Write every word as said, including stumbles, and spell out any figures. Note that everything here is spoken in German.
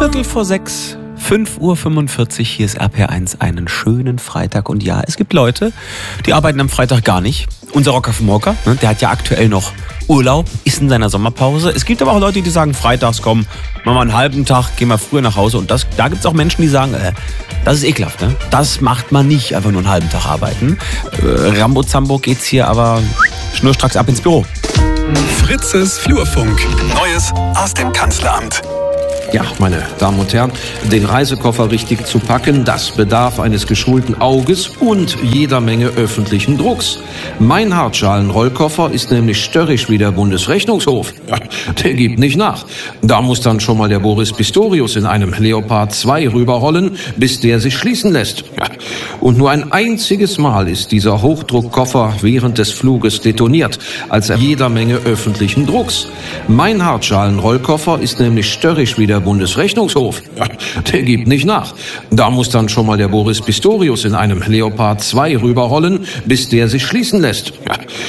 Viertel vor sechs, fünf Uhr fünfundvierzig, hier ist R P R eins, einen schönen Freitag. Und ja, es gibt Leute, die arbeiten am Freitag gar nicht. Unser Rocker vom Hocker, ne, der hat ja aktuell noch Urlaub, ist in seiner Sommerpause. Es gibt aber auch Leute, die sagen, freitags, komm, machen wir einen halben Tag, gehen wir früher nach Hause. Und das, da gibt es auch Menschen, die sagen, äh, das ist ekelhaft, ne? Das macht man nicht, einfach nur einen halben Tag arbeiten. Äh, Rambo Zambo geht's hier aber schnurstracks ab ins Büro. Fritzes Flurfunk. Neues aus dem Kanzleramt. Ja, meine Damen und Herren, den Reisekoffer richtig zu packen, das bedarf eines geschulten Auges und jeder Menge öffentlichen Drucks. Mein Hartschalenrollkoffer ist nämlich störrisch wie der Bundesrechnungshof. Ja, der gibt nicht nach. Da muss dann schon mal der Boris Pistorius in einem Leopard zwei rüberrollen, bis der sich schließen lässt. Ja, und nur ein einziges Mal ist dieser Hochdruckkoffer während des Fluges detoniert, als er jeder Menge öffentlichen Drucks. Mein Hartschalenrollkoffer ist nämlich störrisch wie der Bundesrechnungshof. Ja, der gibt nicht nach. Da muss dann schon mal der Boris Pistorius in einem Leopard zwei rüberrollen, bis der sich schließen lässt. Ja,